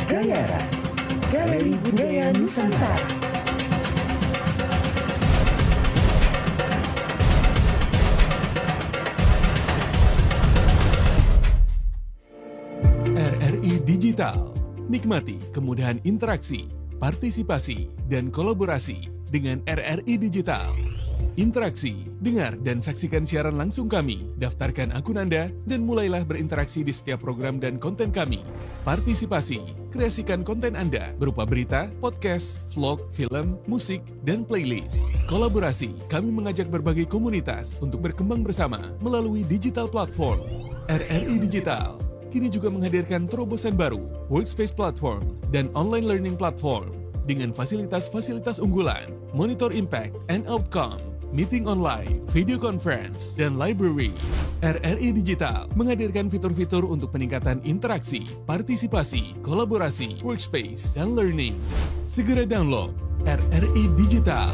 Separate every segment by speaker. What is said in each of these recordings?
Speaker 1: Gayara, Galeri Budaya Nusantara.
Speaker 2: RRI Digital. Nikmati kemudahan interaksi, partisipasi, dan kolaborasi dengan RRI Digital. Interaksi, dengar dan saksikan siaran langsung kami, daftarkan akun Anda, dan mulailah berinteraksi di setiap program dan konten kami. Partisipasi, kreasikan konten Anda berupa berita, podcast, vlog, film, musik, dan playlist. Kolaborasi, kami mengajak berbagai komunitas untuk berkembang bersama melalui digital platform. RRI Digital kini juga menghadirkan terobosan baru, workspace platform, dan online learning platform dengan fasilitas-fasilitas unggulan, monitor impact and outcome, meeting online, video conference, dan library. RRI Digital menghadirkan fitur-fitur untuk peningkatan interaksi, partisipasi, kolaborasi, workspace, dan learning. Segera download RRI Digital.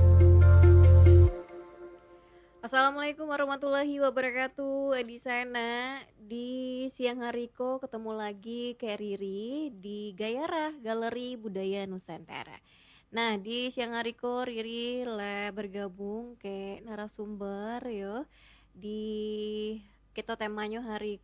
Speaker 3: Assalamualaikum warahmatullahi wabarakatuh. Di sana di siang hari ketemu lagi kayak Riri di Gayara, Galeri Budaya Nusantara. Nah, di siang hari Riri lah bergabung ke narasumber yo. Di kita temanya hari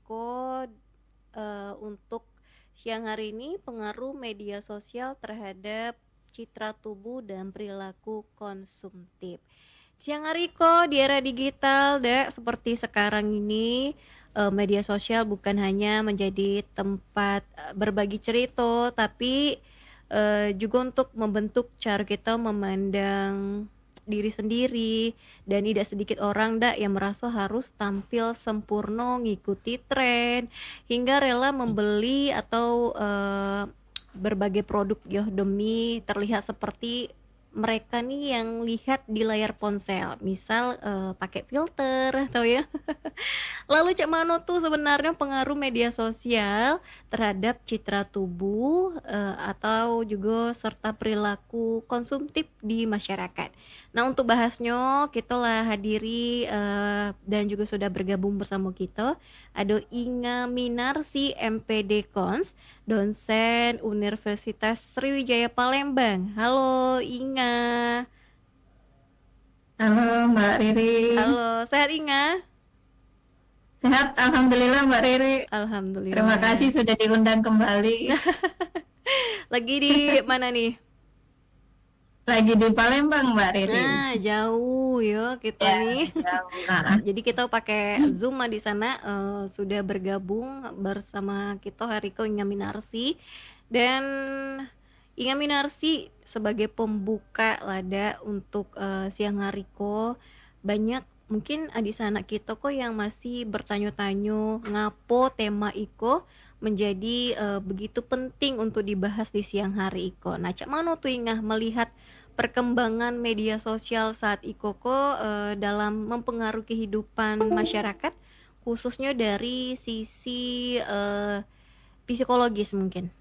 Speaker 3: untuk siang hari ini pengaruh media sosial terhadap citra tubuh dan perilaku konsumtif. Siang hari di era digital seperti sekarang ini media sosial bukan hanya menjadi tempat berbagi cerita, tapi juga untuk membentuk cara kita memandang diri sendiri, dan tidak sedikit orang yang merasa harus tampil sempurna, ngikuti tren, hingga rela membeli atau berbagai produk demi terlihat seperti mereka nih yang lihat di layar ponsel, misal pakai filter atau ya. Lalu cak mano tuh sebenarnya pengaruh media sosial terhadap citra tubuh atau juga serta perilaku konsumtif di masyarakat. Nah, untuk bahasnya kita lah hadiri dan juga sudah bergabung bersama kita ada Inga Minarsi MPD Kons, dosen Universitas Sriwijaya Palembang. Halo Inga.
Speaker 4: Halo Mbak Riri.
Speaker 3: Halo, sehat Inga?
Speaker 4: Sehat, alhamdulillah Mbak Riri.
Speaker 3: Alhamdulillah.
Speaker 4: Terima kasih sudah diundang kembali.
Speaker 3: Lagi di mana nih?
Speaker 4: Lagi di Palembang Mbak Riri.
Speaker 3: Nah, jauh ya kita nih.
Speaker 4: Jauh.
Speaker 3: Jadi kita pakai Zoom di sana, sudah bergabung bersama kita hari Inga Minarsi. Dan Inga Minarsi sebagai pembuka lada untuk siang hari banyak mungkin di sana kita yang masih bertanya-tanya ngapo tema iko menjadi begitu penting untuk dibahas di siang hari iko. Nah, cak mana tuh Inga melihat perkembangan media sosial saat iko dalam mempengaruhi kehidupan masyarakat, khususnya dari sisi psikologis mungkin.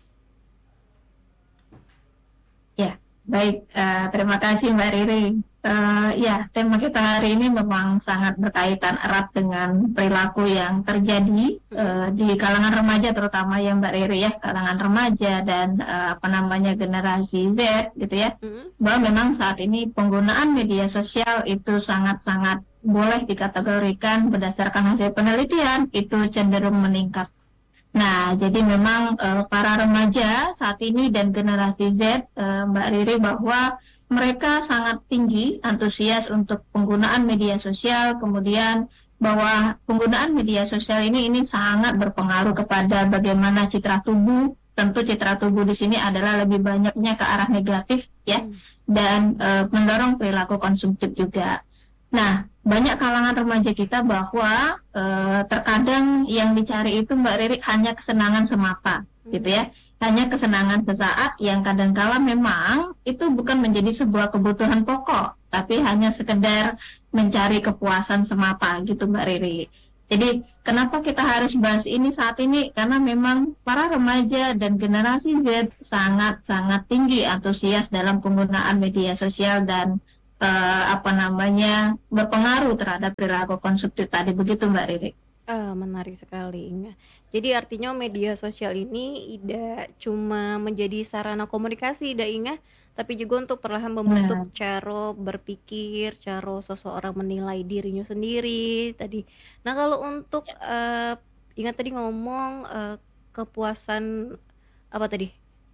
Speaker 4: Ya, baik. Terima kasih Mbak Riri. Ya, tema kita hari ini memang sangat berkaitan erat dengan perilaku yang terjadi di kalangan remaja, terutama ya Mbak Riri ya, kalangan remaja dan generasi Z gitu ya. Bahwa memang saat ini penggunaan media sosial itu sangat-sangat boleh dikategorikan berdasarkan hasil penelitian itu cenderung meningkat. Nah, jadi memang para remaja saat ini dan generasi Z, Mbak Riri, bahwa mereka sangat tinggi antusias untuk penggunaan media sosial, kemudian bahwa penggunaan media sosial ini sangat berpengaruh kepada bagaimana citra tubuh. Tentu citra tubuh di sini adalah lebih banyaknya ke arah negatif ya, dan mendorong perilaku konsumtif juga. Nah, banyak kalangan remaja kita bahwa terkadang yang dicari itu Mbak Riri hanya kesenangan semata gitu ya, hanya kesenangan sesaat yang kadangkala memang itu bukan menjadi sebuah kebutuhan pokok, tapi hanya sekedar mencari kepuasan semata gitu Mbak Riri. Jadi kenapa kita harus bahas ini saat ini? Karena memang para remaja dan generasi Z sangat-sangat tinggi antusias dalam penggunaan media sosial dan berpengaruh terhadap perilaku konsumtif tadi, begitu Mbak Riri.
Speaker 3: Menarik sekali, Inga. Jadi artinya media sosial ini tidak cuma menjadi sarana komunikasi, Inga, tapi juga untuk perlahan membentuk
Speaker 4: Nah,
Speaker 3: cara berpikir, cara seseorang menilai dirinya sendiri tadi. Nah, kalau untuk Inga tadi ngomong kepuasan apa tadi?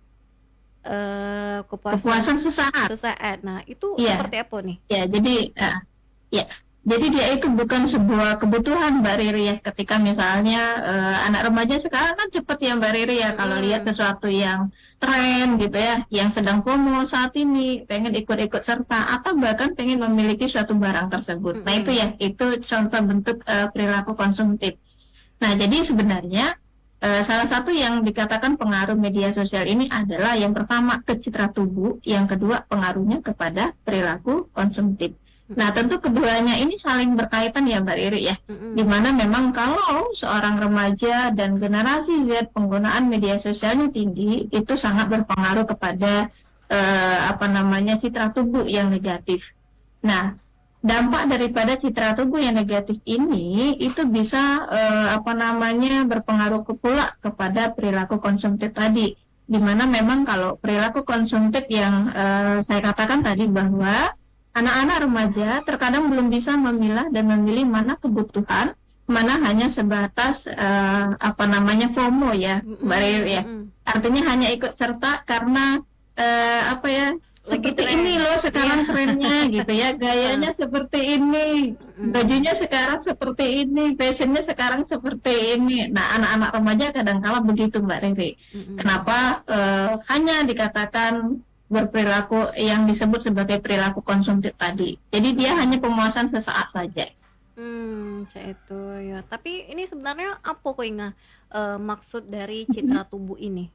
Speaker 3: Kepuasan
Speaker 4: kepuasan sesaat.
Speaker 3: sesaat. Nah, itu
Speaker 4: Iya,
Speaker 3: seperti apa nih?
Speaker 4: ya. Ya, jadi dia itu bukan sebuah kebutuhan Mbak Riri ya. Ketika misalnya anak remaja sekarang kan cepet ya Mbak Riri ya, kalau lihat
Speaker 3: Mm-mm.
Speaker 4: sesuatu yang tren gitu ya, yang sedang promo saat ini, pengen ikut-ikut serta atau bahkan pengen memiliki suatu barang tersebut. Nah itu
Speaker 3: Mm-mm.
Speaker 4: ya, itu contoh bentuk perilaku konsumtif. Nah jadi sebenarnya salah satu yang dikatakan pengaruh media sosial ini adalah yang pertama ke citra tubuh, yang kedua pengaruhnya kepada perilaku konsumtif. Nah,
Speaker 3: Mm-mm.
Speaker 4: tentu keduanya ini saling berkaitan ya Mbak Riri ya.
Speaker 3: Mm-mm.
Speaker 4: Dimana memang kalau seorang remaja dan generasi Z penggunaan media sosialnya tinggi, itu sangat berpengaruh kepada citra tubuh yang negatif. Nah, dampak daripada citra tubuh yang negatif ini itu bisa berpengaruh pula kepada perilaku konsumtif tadi. Dimana memang kalau perilaku konsumtif yang saya katakan tadi bahwa anak-anak remaja terkadang belum bisa memilah dan memilih mana kebutuhan, mana hanya sebatas FOMO ya, Mbak Riri ya.
Speaker 3: Mm-mm.
Speaker 4: Artinya hanya ikut serta karena
Speaker 3: Lagi
Speaker 4: seperti
Speaker 3: tren.
Speaker 4: ini loh sekarang
Speaker 3: Iya.
Speaker 4: trennya gitu ya, gayanya seperti ini,
Speaker 3: Mm-mm.
Speaker 4: bajunya sekarang seperti ini, fashionnya sekarang seperti ini. Nah, anak-anak remaja kadang-kala begitu Mbak Riri.
Speaker 3: Mm-mm.
Speaker 4: Kenapa hanya dikatakan berperilaku yang disebut sebagai perilaku konsumtif tadi. Jadi dia hanya pemuasan sesaat saja.
Speaker 3: Cak itu ya. Tapi ini sebenarnya apa kok Inga maksud dari citra tubuh ini?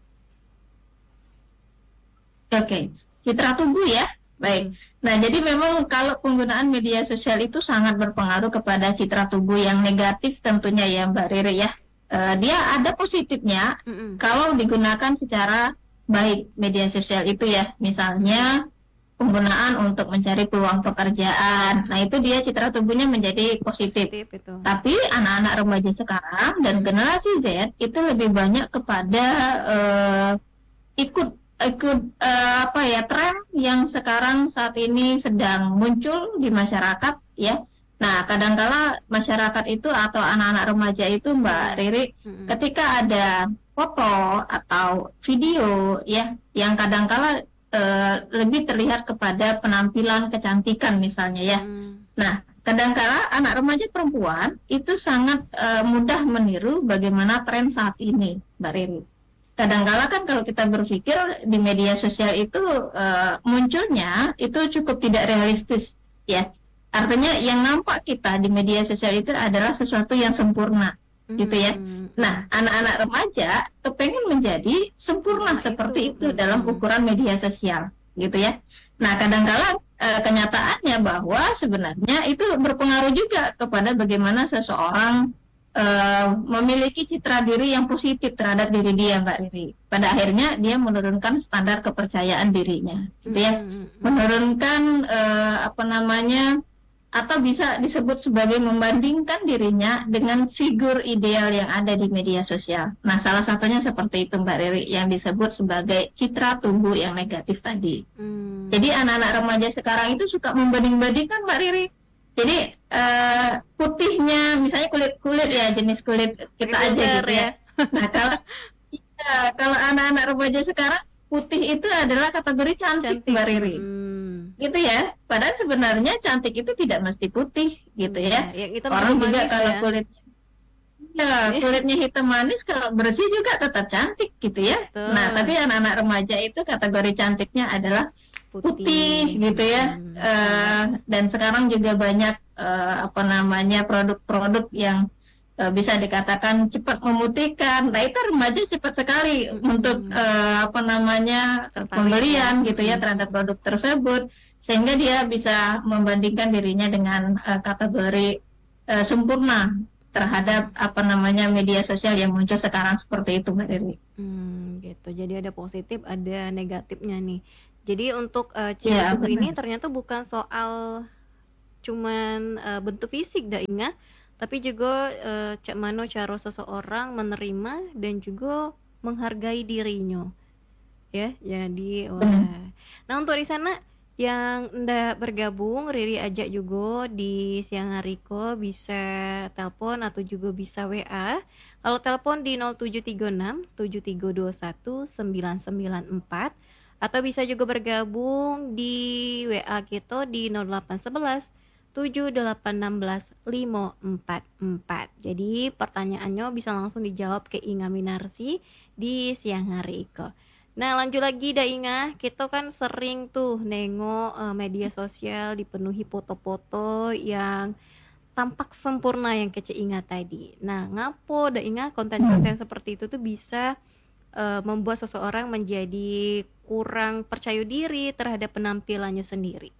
Speaker 4: Oke, citra tubuh ya. Baik. Nah, jadi memang kalau penggunaan media sosial itu sangat berpengaruh kepada citra tubuh yang negatif tentunya ya Mbak Riri ya. Dia ada positifnya
Speaker 3: Mm-mm.
Speaker 4: kalau digunakan secara baik media sosial itu ya. Misalnya penggunaan untuk mencari peluang pekerjaan. Nah, itu dia citra tubuhnya menjadi positif.
Speaker 3: Positif itu.
Speaker 4: Tapi anak-anak remaja sekarang dan generasi Z itu lebih banyak kepada ikut tren yang sekarang saat ini sedang muncul di masyarakat ya. Nah, kadangkala masyarakat itu atau anak-anak remaja itu Mbak Riri,
Speaker 3: Mm-mm.
Speaker 4: ketika ada foto atau video ya yang kadangkala lebih terlihat kepada penampilan kecantikan misalnya ya.
Speaker 3: Mm.
Speaker 4: Nah, kadangkala anak remaja perempuan itu sangat mudah meniru bagaimana tren saat ini, Mbak Riri. Kadangkala kan kalau kita berpikir di media sosial itu munculnya itu cukup tidak realistis ya. Artinya yang nampak kita di media sosial itu adalah sesuatu yang sempurna gitu ya. Nah, anak-anak remaja kepengen menjadi sempurna
Speaker 3: Nah,
Speaker 4: seperti
Speaker 3: itu.
Speaker 4: itu dalam ukuran media sosial gitu ya. Nah, kadangkala kenyataannya bahwa sebenarnya itu berpengaruh juga kepada bagaimana seseorang memiliki citra diri yang positif terhadap diri dia, Mbak Riri. Pada akhirnya dia menurunkan standar kepercayaan dirinya, gitu ya. Menurunkan atau bisa disebut sebagai membandingkan dirinya dengan figur ideal yang ada di media sosial. Nah, salah satunya seperti itu Mbak Riri yang disebut sebagai citra tubuh yang negatif tadi. Jadi anak-anak remaja sekarang itu suka membanding-bandingkan Mbak Riri. Jadi putihnya, misalnya kulit ya, jenis kulit kita aja
Speaker 3: Vulgar
Speaker 4: gitu ya. Nah, kalau anak-anak remaja sekarang putih itu adalah kategori cantik, Mbak Riri. Gitu ya. Padahal sebenarnya cantik itu tidak mesti putih gitu ya. Orang juga kalau kulitnya hitam manis, kalau bersih juga tetap cantik gitu ya.
Speaker 3: Betul.
Speaker 4: Nah, tapi anak-anak remaja itu kategori cantiknya adalah putih gitu ya. Dan sekarang juga banyak produk-produk yang bisa dikatakan cepat memutihkan. Nah, itu remaja cepat sekali untuk pembelian gitu ya terhadap produk tersebut, sehingga dia bisa membandingkan dirinya dengan kategori sempurna terhadap media sosial yang muncul sekarang seperti itu Mbak Dewi.
Speaker 3: Gitu. Jadi ada positif, ada negatifnya nih. Jadi untuk citra tubuh ini ternyata bukan soal cuman bentuk fisik, Inga, tapi juga cak mano cara seseorang menerima dan juga menghargai dirinya. Ya, jadi wah. Nah, untuk di sana yang ndak bergabung, Riri ajak juga di siang hari ko bisa telepon atau juga bisa WA. Kalau telepon di 0736 7321 994 atau bisa juga bergabung di WA kita di 0811 7816 544. Jadi pertanyaannya bisa langsung dijawab ke Inga Minarsi di siang hari ko. Nah, lanjut lagi dah Inga, kita kan sering tuh nengok media sosial dipenuhi foto-foto yang tampak sempurna yang kece Inga tadi. Nah, ngapo dah Inga konten-konten seperti itu tuh bisa membuat seseorang menjadi kurang percaya diri terhadap penampilannya sendiri.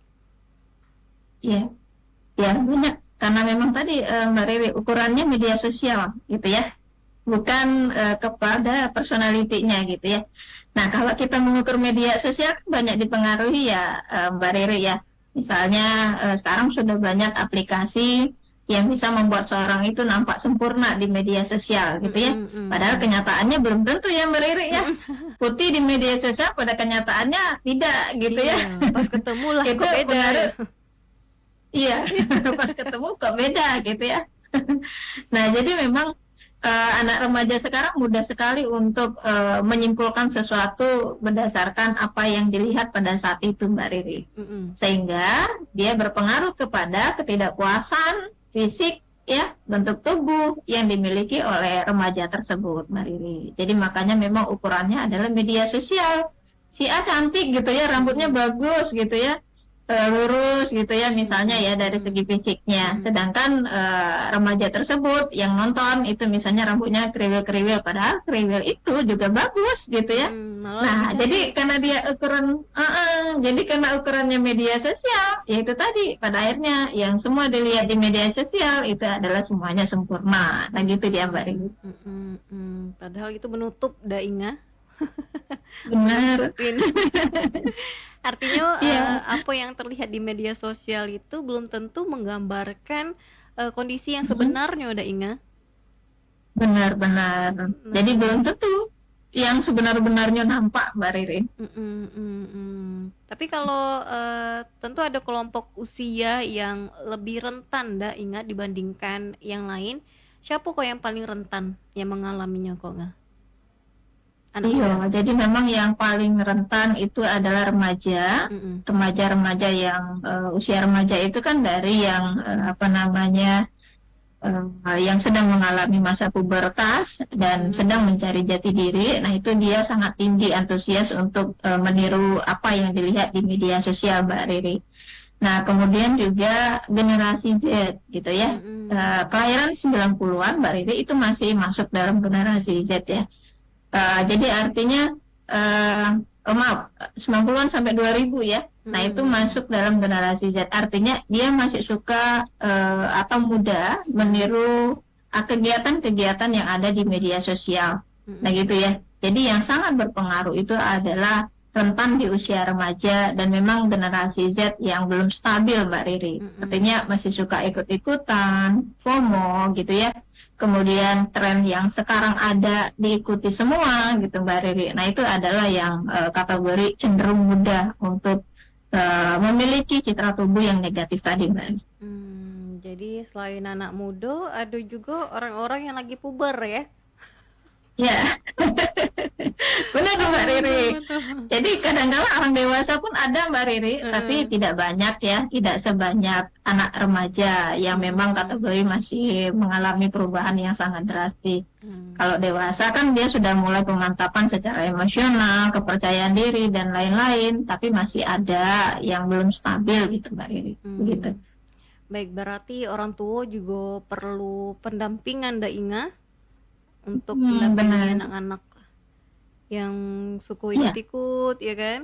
Speaker 4: Iya, ya banyak. Karena memang tadi Mbak Riri ukurannya media sosial gitu ya, bukan kepada personalitinya gitu ya. Nah, kalau kita mengukur media sosial banyak dipengaruhi ya Mbak Riri ya. Misalnya sekarang sudah banyak aplikasi yang bisa membuat seorang itu nampak sempurna di media sosial gitu ya. Padahal kenyataannya belum tentu ya Mbak Riri ya. Putih di media sosial pada kenyataannya tidak gitu ya.
Speaker 3: Pas ketemu lah
Speaker 4: Itu
Speaker 3: kok beda.
Speaker 4: pengaruh. Iya, pas ketemu kok beda gitu ya. Nah, jadi memang anak remaja sekarang mudah sekali untuk menyimpulkan sesuatu berdasarkan apa yang dilihat pada saat itu Mbak Riri. Sehingga dia berpengaruh kepada ketidakpuasan fisik ya, bentuk tubuh yang dimiliki oleh remaja tersebut Mbak Riri. Jadi makanya memang ukurannya adalah media sosial. Si A cantik gitu ya, rambutnya bagus gitu ya, lurus gitu ya misalnya ya dari segi fisiknya, sedangkan remaja tersebut yang nonton itu misalnya rambutnya kriwil-kriwil, padahal kriwil itu juga bagus gitu ya. Nah, jadi karena dia ukuran jadi karena ukurannya media sosial, yaitu tadi pada akhirnya yang semua dilihat di media sosial itu adalah semuanya sempurna. Nah gitu dia Mbak Rini.
Speaker 3: Padahal itu menutup Inga.
Speaker 4: Benar.
Speaker 3: Artinya apa yang terlihat di media sosial itu belum tentu menggambarkan kondisi yang sebenarnya Inga.
Speaker 4: Benar-benar. Jadi belum tentu yang sebenar-benarnya nampak Mbak Riri.
Speaker 3: Tapi kalau tentu ada kelompok usia yang lebih rentan Inga dibandingkan yang lain. Siapa kok yang paling rentan yang mengalaminya kok nggak?
Speaker 4: Iya, jadi memang yang paling rentan itu adalah remaja, remaja-remaja yang usia remaja itu kan dari yang yang sedang mengalami masa pubertas dan sedang mencari jati diri. Nah itu dia sangat tinggi antusias untuk meniru apa yang dilihat di media sosial Mbak Riri. Nah kemudian juga generasi Z gitu ya, kelahiran 90-an Mbak Riri itu masih masuk dalam generasi Z ya. Jadi artinya 90-an sampai 2000 ya. Nah itu masuk dalam generasi Z. Artinya dia masih suka atau mudah meniru kegiatan-kegiatan yang ada di media sosial. Nah gitu ya. Jadi yang sangat berpengaruh itu adalah rentan di usia remaja dan memang generasi Z yang belum stabil Mbak Riri. Artinya masih suka ikut-ikutan, FOMO gitu ya. Kemudian tren yang sekarang ada diikuti semua gitu Mbak Riri. Nah itu adalah yang kategori cenderung mudah untuk memiliki citra tubuh yang negatif tadi Mbak Riri.
Speaker 3: Jadi selain anak muda ada juga orang-orang yang lagi puber ya.
Speaker 4: Ya, benar Mbak Riri. Jadi kadang-kadang orang dewasa pun ada Mbak Riri, tapi tidak banyak ya, tidak sebanyak anak remaja yang memang kategori masih mengalami perubahan yang sangat drastis. Kalau dewasa kan dia sudah mulai pemantapan secara emosional, kepercayaan diri dan lain-lain, tapi masih ada yang belum stabil gitu Mbak Riri. Begitu.
Speaker 3: Baik, berarti orang tua juga perlu pendampingan Inga untuk mendampingi anak-anak yang suka ikut-ikut ya kan?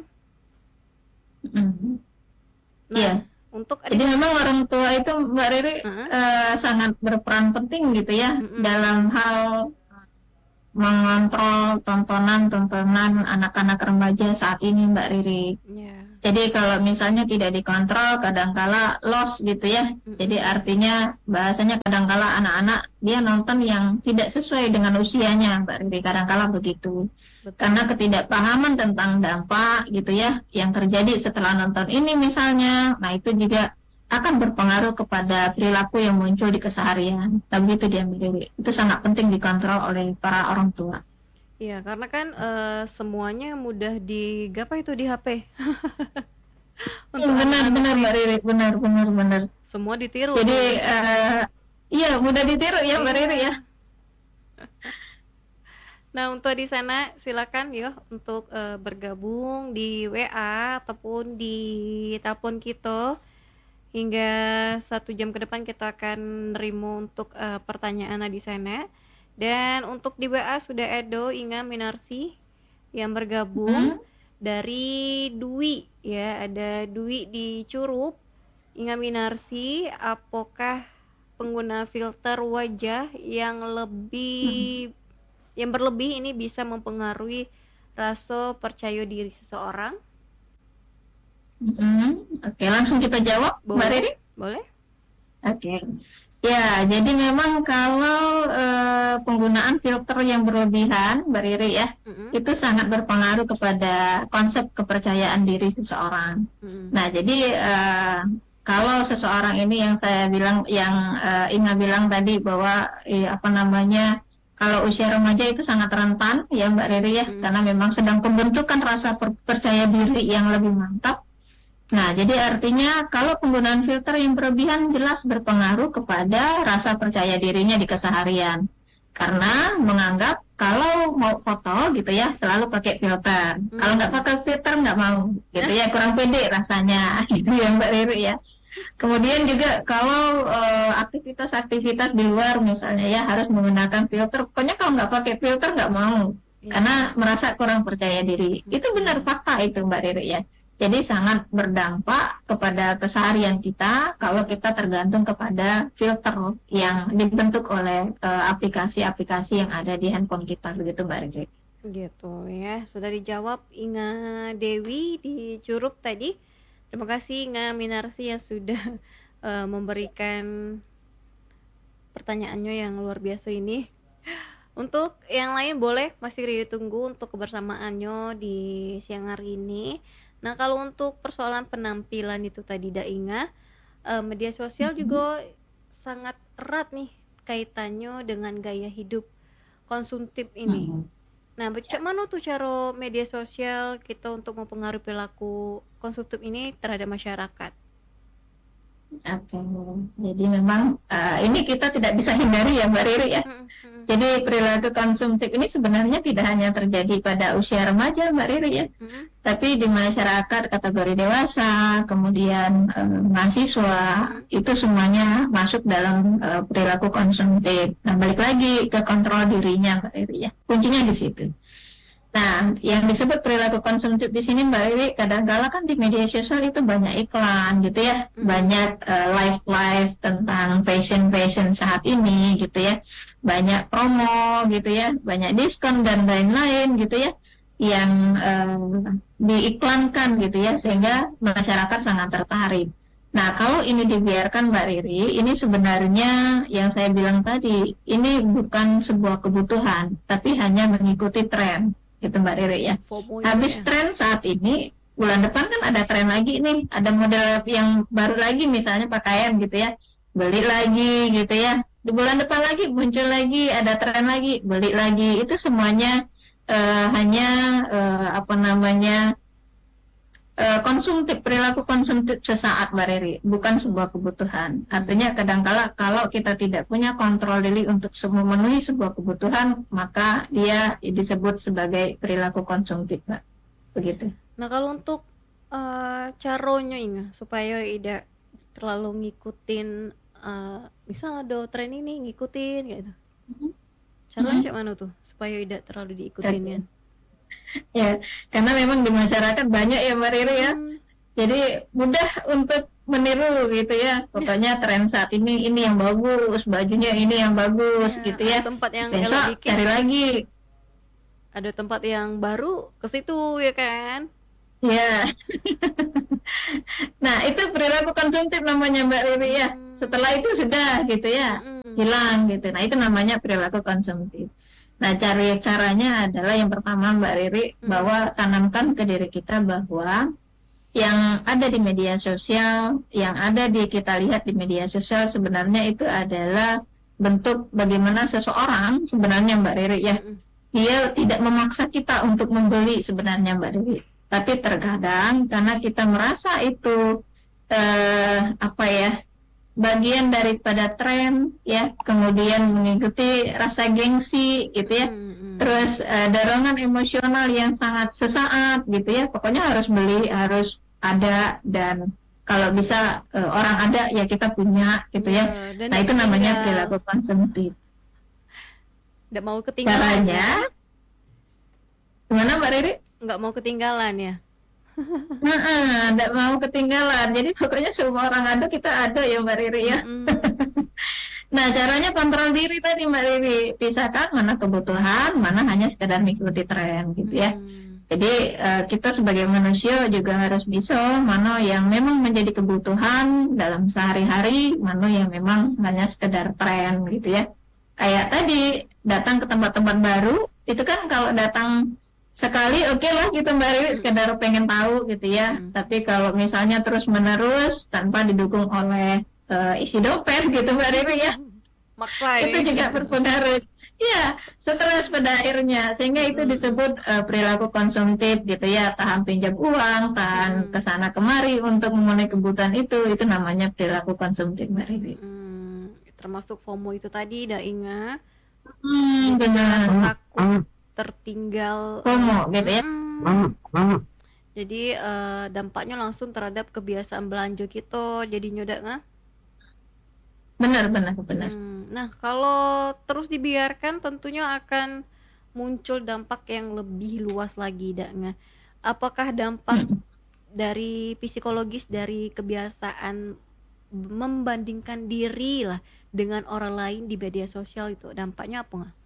Speaker 3: Nah, untuk
Speaker 4: jadi memang orang tua itu Mbak Riri sangat berperan penting gitu ya dalam hal mengontrol tontonan anak-anak remaja saat ini, Mbak Riri.
Speaker 3: Ya.
Speaker 4: Jadi kalau misalnya tidak dikontrol, kadangkala loss gitu ya. Jadi artinya bahasanya kadangkala anak-anak dia nonton yang tidak sesuai dengan usianya, Mbak Riri. Kadangkala begitu.
Speaker 3: Betul.
Speaker 4: Karena ketidakpahaman tentang dampak gitu ya yang terjadi setelah nonton ini misalnya. Nah itu juga akan berpengaruh kepada perilaku yang muncul di keseharian. Nah begitu dia, Mbak Riri. Itu sangat penting dikontrol oleh para orang tua.
Speaker 3: Iya, karena kan semuanya mudah digapai itu di HP. Untuk
Speaker 4: Benar Mbak Riri, benar.
Speaker 3: semua ditiru.
Speaker 4: Jadi iya mudah ditiru ya Mbak Riri ya.
Speaker 3: Nah, untuk di sana silakan ya untuk bergabung di WA ataupun di telepon kita. Hingga 1 jam ke depan kita akan nerima untuk pertanyaan di sana. Dan untuk di WA sudah ada Inga Minarsi yang bergabung dari Dwi ya, ada Dwi di Curup. Inga Minarsi, apakah pengguna filter wajah yang berlebih ini bisa mempengaruhi rasa percaya diri seseorang?
Speaker 4: Oke, langsung kita jawab, Mbak Riri.
Speaker 3: Boleh?
Speaker 4: Oke. Ya, jadi memang kalau penggunaan filter yang berlebihan, Mbak Riri ya, itu sangat berpengaruh kepada konsep kepercayaan diri seseorang. Nah, jadi kalau seseorang ini yang saya bilang, yang Inga bilang tadi bahwa kalau usia remaja itu sangat rentan ya Mbak Riri ya, karena memang sedang pembentukan rasa percaya diri yang lebih mantap. Nah, jadi artinya kalau penggunaan filter yang berlebihan jelas berpengaruh kepada rasa percaya dirinya di keseharian. Karena menganggap kalau mau foto gitu ya, selalu pakai filter. Kalau nggak pakai filter nggak mau, gitu ya, kurang pede rasanya, gitu ya Mbak Riri ya. Kemudian juga kalau aktivitas-aktivitas di luar misalnya ya harus menggunakan filter. Pokoknya kalau nggak pakai filter nggak mau, karena merasa kurang percaya diri. Itu benar fakta itu Mbak Riri ya. Jadi sangat berdampak kepada keseharian kita kalau kita tergantung kepada filter yang dibentuk oleh aplikasi-aplikasi yang ada di handphone kita, begitu Mbak Riri.
Speaker 3: Gitu ya, sudah dijawab Inga Dewi di Curup tadi. Terima kasih Inga Minarsi yang sudah memberikan pertanyaannya yang luar biasa ini. Untuk yang lain boleh masih ditunggu untuk kebersamaannya di siang hari ini. Nah, kalau untuk persoalan penampilan itu tadi Inga, media sosial juga sangat erat nih kaitannya dengan gaya hidup konsumtif ini. Nah, bagaimana tuh cara media sosial kita untuk mempengaruhi perilaku konsumtif ini terhadap masyarakat?
Speaker 4: Oke, jadi memang ini kita tidak bisa hindari ya Mbak Riri ya. Jadi perilaku konsumtif ini sebenarnya tidak hanya terjadi pada usia remaja Mbak Riri ya, tapi di masyarakat kategori dewasa, kemudian mahasiswa, itu semuanya masuk dalam perilaku konsumtif. Nah, balik lagi ke kontrol dirinya Mbak Riri ya, kuncinya di situ. Nah, yang disebut perilaku konsumtif di sini Mbak Riri, kadang-kala kan di media sosial itu banyak iklan gitu ya, banyak live tentang fashion saat ini gitu ya, banyak promo gitu ya, banyak diskon dan lain-lain gitu ya, yang diiklankan gitu ya, sehingga masyarakat sangat tertarik. Nah, kalau ini dibiarkan Mbak Riri, ini sebenarnya yang saya bilang tadi, ini bukan sebuah kebutuhan, tapi hanya mengikuti tren. Gitu Mbak Riri ya. Habis tren saat ini, bulan depan kan ada tren lagi nih, ada model yang baru lagi misalnya pakaian gitu ya, beli lagi gitu ya. Di bulan depan lagi muncul lagi, ada tren lagi, beli lagi. Itu semuanya hanya konsumtif, perilaku konsumtif sesaat Mbak Riri, bukan sebuah kebutuhan. Artinya kadangkala kalau kita tidak punya kontrol diri untuk memenuhi sebuah kebutuhan, maka dia disebut sebagai perilaku konsumtif, Mbak. Begitu.
Speaker 3: Nah, kalau untuk caranya Inga supaya tidak terlalu ngikutin misal ada tren ini ngikutin gitu. Caranya mana tuh supaya tidak terlalu diikutin ya?
Speaker 4: Ya, karena memang di masyarakat banyak ya Mbak Riri ya. Jadi mudah untuk meniru gitu ya. Pokoknya tren saat ini yang bagus, bajunya ini yang bagus gitu ya.
Speaker 3: Tempat yang
Speaker 4: besok cari lagi.
Speaker 3: Ada tempat yang baru ke situ ya kan?
Speaker 4: Ya. Nah, itu perilaku konsumtif namanya Mbak Riri ya. Setelah itu sudah gitu ya, hilang gitu. Nah, itu namanya perilaku konsumtif. Nah, caranya adalah yang pertama Mbak Riri, bahwa tanamkan ke diri kita bahwa yang ada di media sosial, yang ada di kita lihat di media sosial sebenarnya itu adalah bentuk bagaimana seseorang sebenarnya Mbak Riri ya. Dia tidak memaksa kita untuk membeli sebenarnya Mbak Riri. Tapi terkadang karena kita merasa itu bagian daripada tren ya, kemudian mengikuti rasa gengsi gitu ya, terus dorongan emosional yang sangat sesaat gitu ya, pokoknya harus beli, harus ada, dan kalau bisa orang ada ya kita punya gitu ya. Nah itu namanya perilaku konsumtif.
Speaker 3: Nggak mau ketinggalan.
Speaker 4: Caranya gimana Mbak Riri?
Speaker 3: Nggak mau ketinggalan ya.
Speaker 4: Nggak mau ketinggalan. Jadi pokoknya semua orang ada, kita ada ya Mbak Riri ya. Nah caranya kontrol diri tadi Mbak Riri, pisahkan mana kebutuhan, mana hanya sekedar mengikuti tren gitu ya. Jadi kita sebagai manusia juga harus bisa mana yang memang menjadi kebutuhan dalam sehari-hari, mana yang memang hanya sekedar tren gitu ya. Kayak tadi datang ke tempat-tempat baru, itu kan kalau datang sekali oke lah gitu Mbak Riri, sekedar pengen tahu gitu ya. Tapi kalau misalnya terus-menerus tanpa didukung oleh isi dompet gitu Mbak Riri ya,
Speaker 3: maksa
Speaker 4: itu juga berpengaruh. Ya, stres pada akhirnya, sehingga itu disebut perilaku konsumtif gitu ya. Tahan pinjam uang, tahan kesana kemari untuk memenuhi kebutuhan itu namanya perilaku konsumtif Mbak Riri.
Speaker 3: Termasuk FOMO itu tadi, Dainga.
Speaker 4: Benar.
Speaker 3: Takut tertinggal
Speaker 4: FOMO gitu ya.
Speaker 3: Jadi dampaknya langsung terhadap kebiasaan belanja gitu, jadi nyodak nggak?
Speaker 4: Benar.
Speaker 3: Nah, kalau terus dibiarkan tentunya akan muncul dampak yang lebih luas lagi, Danga. Apakah dampak dari psikologis dari kebiasaan membandingkan diri lah dengan orang lain di media sosial itu dampaknya apa nggak?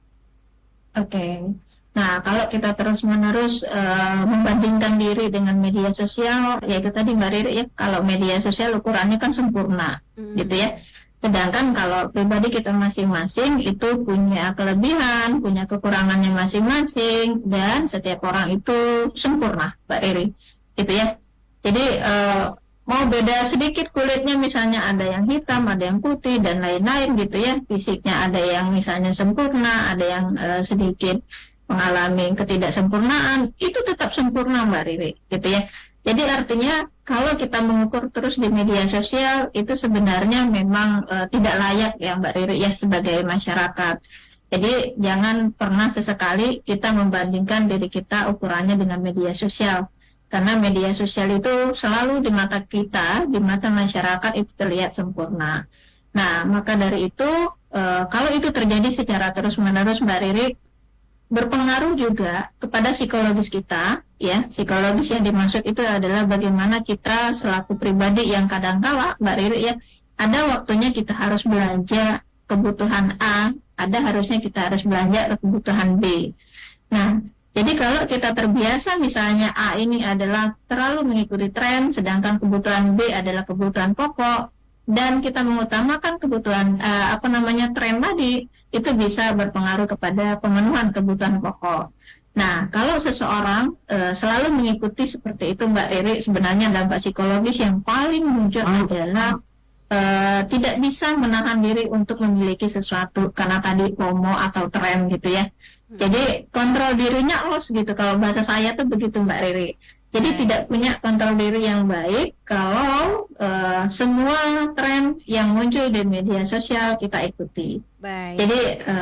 Speaker 4: Oke. Nah, kalau kita terus-menerus membandingkan diri dengan media sosial, ya itu tadi Mbak Riri ya, kalau media sosial ukurannya kan sempurna, gitu ya. Sedangkan kalau pribadi kita masing-masing itu punya kelebihan, punya kekurangannya masing-masing, dan setiap orang itu sempurna, Mbak Riri, gitu ya. Jadi mau beda sedikit kulitnya, misalnya ada yang hitam, ada yang putih, dan lain-lain gitu ya. Fisiknya ada yang misalnya sempurna, ada yang sedikit mengalami ketidaksempurnaan, itu tetap sempurna Mbak Riri, gitu ya. Jadi artinya kalau kita mengukur terus di media sosial itu sebenarnya memang tidak layak ya Mbak Riri ya sebagai masyarakat. Jadi jangan pernah sesekali kita membandingkan diri kita ukurannya dengan media sosial. Karena media sosial itu selalu di mata kita, di mata masyarakat itu terlihat sempurna. Nah, maka dari itu kalau itu terjadi secara terus-menerus Mbak Riri, berpengaruh juga kepada psikologis kita, ya. Psikologis yang dimaksud itu adalah bagaimana kita selaku pribadi yang kadangkala, Mbak Riri ya, ada waktunya kita harus belanja kebutuhan A, ada harusnya kita harus belanja kebutuhan B. Nah, jadi kalau kita terbiasa misalnya A ini adalah terlalu mengikuti tren, sedangkan kebutuhan B adalah kebutuhan pokok, dan kita mengutamakan kebutuhan tren tadi, itu bisa berpengaruh kepada pemenuhan kebutuhan pokok. Nah, kalau seseorang selalu mengikuti seperti itu Mbak Riri, sebenarnya dampak psikologis yang paling muncul adalah tidak bisa menahan diri untuk memiliki sesuatu karena tadi FOMO atau tren gitu ya. Jadi kontrol dirinya lost gitu, kalau bahasa saya tuh begitu Mbak Riri. Jadi tidak punya kontrol diri yang baik kalau semua tren yang muncul di media sosial kita ikuti.
Speaker 3: Baik.
Speaker 4: Jadi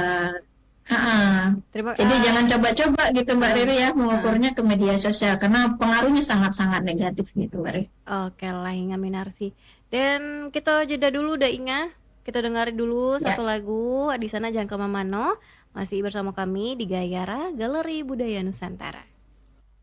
Speaker 4: jadi jangan coba-coba gitu Mbak Riri ya mengukurnya ke media sosial karena pengaruhnya sangat-sangat negatif gitu Mbak Riri.
Speaker 3: Oke lah, Inga Minarsi. Dan kita jeda dulu Inga. Kita dengar dulu satu lagu. Di sana jangan kemana-mana. Masih bersama kami di Gayara Galeri Budaya Nusantara.